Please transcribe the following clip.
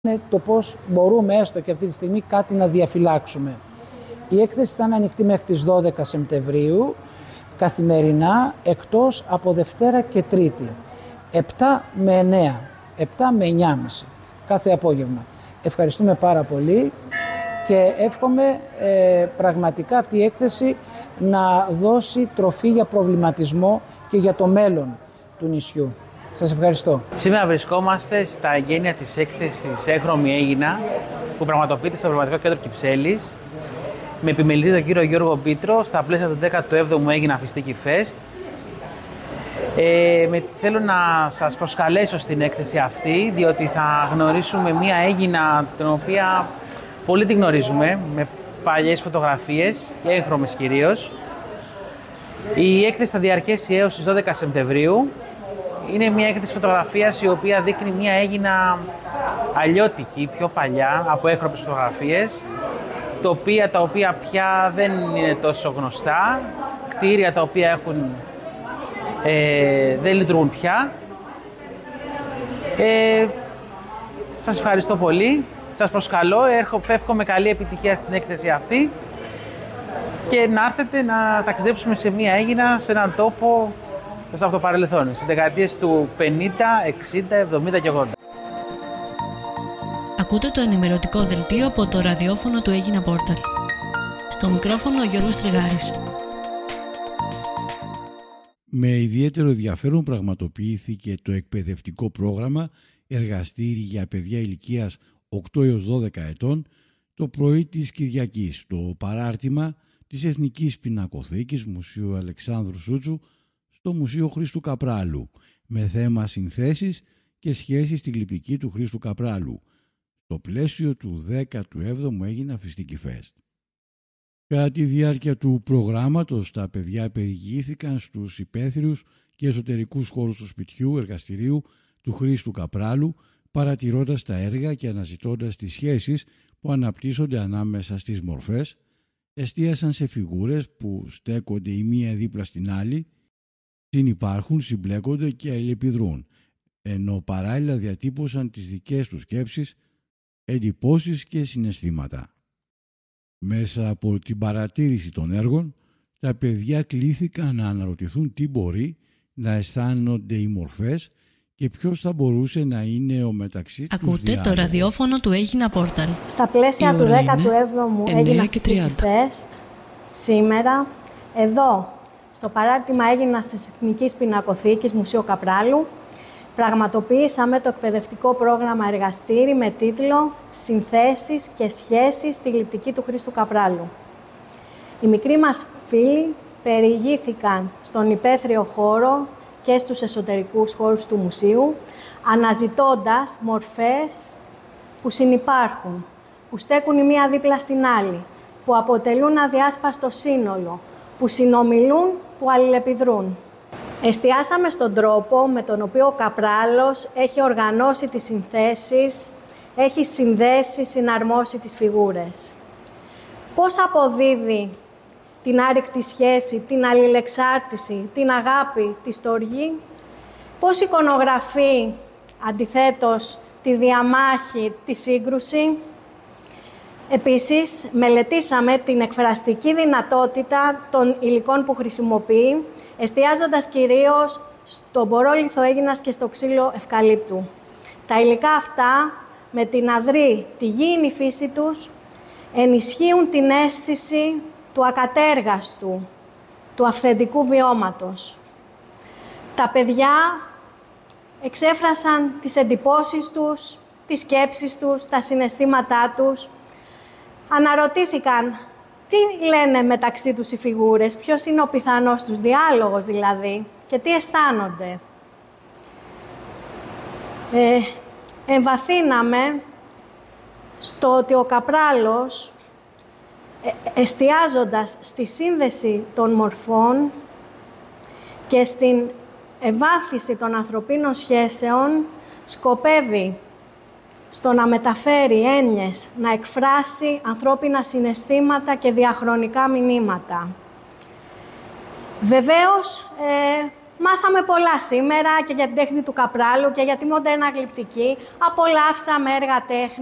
είναι το πώς μπορούμε έστω και αυτή τη στιγμή κάτι να διαφυλάξουμε. Η έκθεση θα είναι ανοιχτή μέχρι τις 12 Σεπτεμβρίου, καθημερινά, εκτός από Δευτέρα και Τρίτη. 7 με 9, 7 με 9.30 κάθε απόγευμα. Ευχαριστούμε πάρα πολύ και εύχομαι πραγματικά αυτή η έκθεση να δώσει τροφή για προβληματισμό και για το μέλλον του νησιού. Σας ευχαριστώ. Σήμερα βρισκόμαστε στα εγγένεια της έκθεσης Έγχρωμη Αίγινα που πραγματοποιείται στο Ευρωπαϊκό Κέντρο Κυψέλης με επιμελητή τον κύριο Γιώργο Πίτρο στα πλαίσια του 17ου Αίγινα Φιστίκι Fest. Θέλω να σας προσκαλέσω στην έκθεση αυτή, διότι θα γνωρίσουμε μία Αίγινα την οποία πολύ την γνωρίζουμε, με παλιές φωτογραφίες και έγχρωμες κυρίως. Η έκθεση θα διαρκέσει έως τις 12 Σεπτεμβρίου. Είναι μια έκθεση φωτογραφίας η οποία δείχνει μια Αίγινα αλλιώτικη, πιο παλιά, από έγχρωμες φωτογραφίες, τα οποία πια δεν είναι τόσο γνωστά, κτίρια τα οποία δεν λειτουργούν πια. Σας ευχαριστώ πολύ. Σας προσκαλώ, εύχομαι καλή επιτυχία στην έκθεση αυτή και να έρθετε να ταξιδέψουμε σε μια Αίγινα, σε έναν τόπο από το παρελθόν, στις δεκαετίες του 50, 60, 70 και 80. Ακούτε το ενημερωτικό δελτίο από το ραδιόφωνο του Αίγινα Πόρταλ. Στο μικρόφωνο ο Γιώργος Τριγάρης. Με ιδιαίτερο ενδιαφέρον πραγματοποιήθηκε το εκπαιδευτικό πρόγραμμα εργαστήρι για παιδιά ηλικίας 8 έως 12 ετών το πρωί της Κυριακής στο παράρτημα της Εθνικής Πινακοθήκης Μουσείου Αλεξάνδρου Σούτσου στο Μουσείο Χρήστου Καπράλου με θέμα συνθέσεις και σχέσεις στη γλυπτική του Χρήστου Καπράλου στο πλαίσιο του 17ου Αίγινα Φιστίκι Fest. Κατά τη διάρκεια του προγράμματος τα παιδιά περιηγήθηκαν στους υπαίθριους και εσωτερικούς χώρους του σπιτιού εργαστηρίου του Χρήστου Καπράλου παρατηρώντας τα έργα και αναζητώντας τις σχέσεις που αναπτύσσονται ανάμεσα στις μορφές, εστίασαν σε φιγούρες που στέκονται η μία δίπλα στην άλλη, συνυπάρχουν, συμπλέκονται και αλληλεπιδρούν, ενώ παράλληλα διατύπωσαν τις δικές τους σκέψεις, εντυπώσεις και συναισθήματα. Μέσα από την παρατήρηση των έργων, τα παιδιά κλήθηκαν να αναρωτηθούν τι μπορεί να αισθάνονται οι μορφές και ποιος θα μπορούσε να είναι ο μεταξύ τους Ακούτε διάλογος. το ραδιόφωνο του Αίγινα Πόρταλ. Στα πλαίσια του 17ου Αίγινα Φιστίκι Fest, σήμερα, εδώ, στο παράρτημα Αίγινας της Εθνικής Πινακοθήκης Μουσείου Καπράλου, πραγματοποιήσαμε το εκπαιδευτικό πρόγραμμα εργαστήρι με τίτλο «Συνθέσεις και σχέσεις στη γλυπτική του Χρήστου Καπράλου». Οι μικροί μας φίλοι περιηγήθηκαν στον υπαίθριο χώρο και στους εσωτερικούς χώρους του μουσείου, αναζητώντας μορφές που συνυπάρχουν, που στέκουν η μία δίπλα στην άλλη, που αποτελούν αδιάσπαστο σύνολο, που συνομιλούν, που αλληλεπιδρούν. Εστιάσαμε στον τρόπο με τον οποίο ο Καπράλος έχει οργανώσει τις συνθέσεις, έχει συνδέσει, συναρμόσει τις φιγούρες. Πώς αποδίδει την άρρηκτη σχέση, την αλληλεξάρτηση, την αγάπη, τη στοργή, πώς εικονογραφεί αντιθέτως τη διαμάχη, τη σύγκρουση. Επίσης, μελετήσαμε την εκφραστική δυνατότητα των υλικών που χρησιμοποιεί, εστιάζοντας κυρίως στον πορόλιθο Αίγινας και στο ξύλο ευκαλύπτου. Τα υλικά αυτά, με την αδρή, τη γήινη φύση τους, ενισχύουν την αίσθηση του ακατέργαστου, του αυθεντικού βιώματος. Τα παιδιά εξέφρασαν τις εντυπώσεις τους, τις σκέψεις τους, τα συναισθήματά τους. Αναρωτήθηκαν τι λένε μεταξύ τους οι φιγούρες, ποιος είναι ο πιθανός τους διάλογος δηλαδή και τι αισθάνονται. Εμβαθύναμε στο ότι ο Καπράλος, εστιάζοντας στη σύνδεση των μορφών και στην ευάθυνση των ανθρωπίνων σχέσεων, σκοπεύει στο να μεταφέρει έννοιες, να εκφράσει ανθρώπινα συναισθήματα και διαχρονικά μηνύματα. Βεβαίως, Μάθαμε πολλά σήμερα και για την τέχνη του Καπράλου και για τη μοντέρνα γλυπτική. Απολαύσαμε έργα τέχνης.